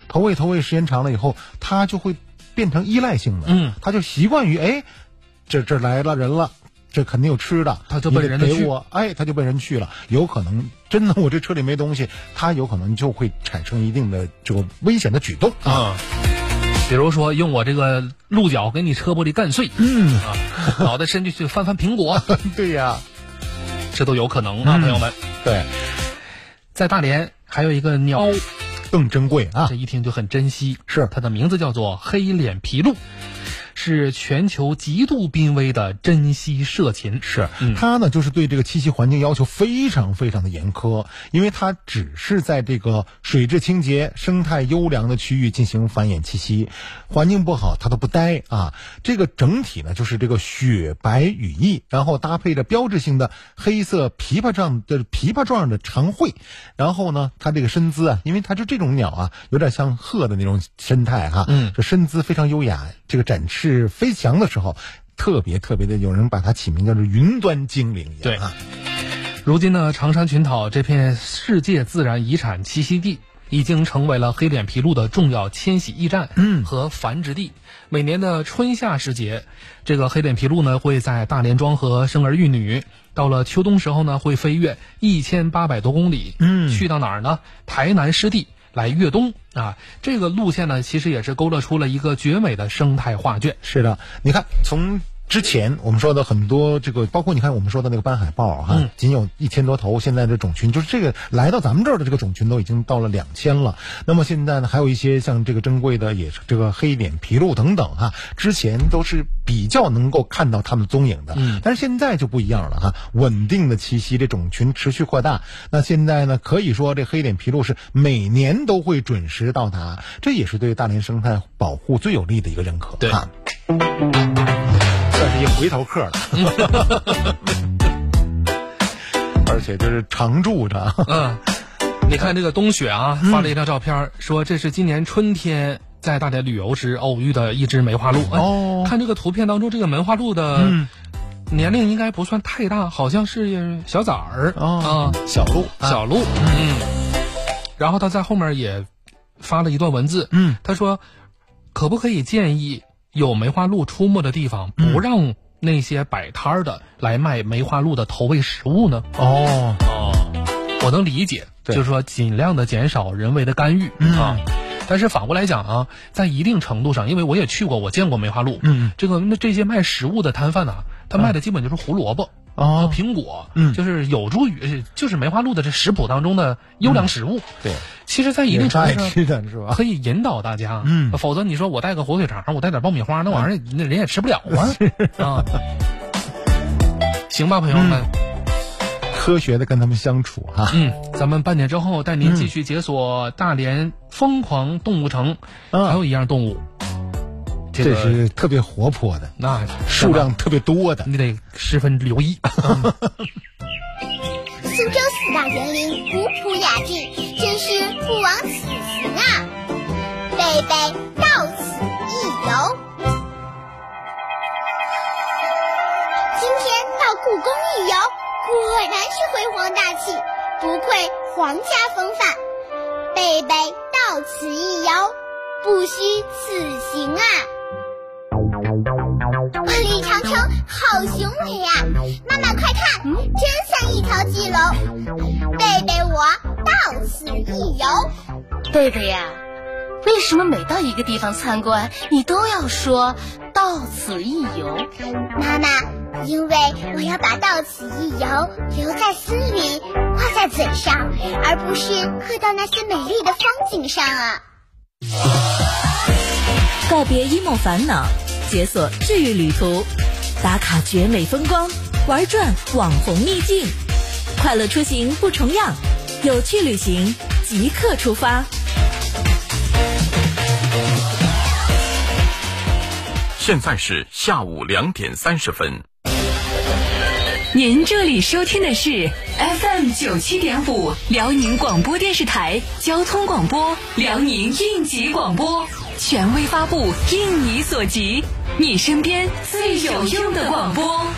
投喂时间长了以后，它就会变成依赖性的，它就习惯于这来了人了，这肯定有吃的， 他就奔人的去， 他就奔人去了。有可能真的我这车里没东西，他有可能就会产生一定的这个危险的举动啊。 比如说用我这个鹿角给你车玻璃干碎，脑袋伸进去翻苹果， 对呀， 这都有可能啊，朋友们。 对， 在大连还有一个鸟更珍贵啊， 这一听就很珍惜， 是它的名字叫做黑脸琵鹭。是全球极度濒危的珍稀涉禽， 它呢就是对这个栖息环境要求非常非常的严苛，因为它只是在这个水质清洁、生态优良的区域进行繁衍栖息，环境不好它都不待啊。这个整体呢就是这个雪白羽翼，然后搭配着标志性的黑色琵琶状的长喙，然后呢它这个身姿啊，因为它就这种鸟啊，有点像鹤的那种身态哈，这身姿非常优雅，这个展翅飞翔的时候特别的，有人把它起名叫做云端精灵一样啊。 如今呢，长山群岛这片世界自然遗产栖息地已经成为了黑脸琵鹭的重要迁徙驿站和繁殖地。每年的春夏时节，这个黑脸琵鹭呢会在大连庄河生儿育女，到了秋冬时候呢会飞越1800多公里，去到哪儿呢？台南湿地来越冬啊，这个路线呢，其实也是勾勒出了一个绝美的生态画卷。 是的，你看从之前我们说的很多这个，包括你看我们说的那个斑海豹哈，仅有1000多头，现在的种群就是这个来到咱们这儿的这个种群都已经到了2000了。那么现在呢，还有一些像这个珍贵的也是这个黑脸琵鹭等等哈，之前都是比较能够看到它们踪影的，但是现在就不一样了哈，稳定的栖息，这种群持续扩大。那现在呢，可以说这黑脸琵鹭是每年都会准时到达，这也是对大连生态保护最有利的一个认可。 对。 算是一回头客了，而且就是常住着。 你看这个冬雪啊，发了一张照片，说这是今年春天在大连旅游时偶遇的一只梅花鹿。看这个图片当中，这个梅花鹿的年龄应该不算太大，好像是小崽儿小鹿。 然后他在后面也发了一段文字，他说可不可以建议有梅花鹿出没的地方，不让那些摆摊的来卖梅花鹿的投喂食物呢？我能理解，就是说尽量的减少人为的干预但是反过来讲啊，在一定程度上，因为我也去过，我见过梅花鹿，这些卖食物的摊贩呢，他卖的基本就是胡萝卜。苹果，就是有助于，就是梅花鹿的这食谱当中的优良食物。对，其实，在一定程度上是的，是吧？ 可以引导大家。否则你说我带个火腿肠，我带点爆米花，那玩意儿那人也吃不了啊。行吧，朋友们， 科学的跟他们相处哈。 咱们半点之后带您继续解锁大连疯狂动物城，还有一样动物。 这是特别活泼的， 那数量特别多的， 你得十分留意。 苏州4大园林古朴雅致，真是不枉此行啊！贝贝到此一游。今天到故宫一游，果然是辉煌大气，不愧皇家风范。贝贝到此一游，不虚此行啊！李长城好雄伟啊！妈妈快看，真像一条巨龙。贝贝我到此一游。 贝贝呀，为什么每到一个地方参观，你都要说到此一游？ 妈妈，因为我要把到此一游留在心里，挂在嘴上，而不是刻到那些美丽的风景上啊。 告别 emo 烦恼，解锁治愈旅途，打卡绝美风光，玩转网红秘境，快乐出行不重样，有趣旅行即刻出发。 现在是下午2点30分。 您这里收听的是 FM 97.5辽宁广播电视台交通广播辽宁应急广播，权威发布，应你所急，你身边最有用的广播。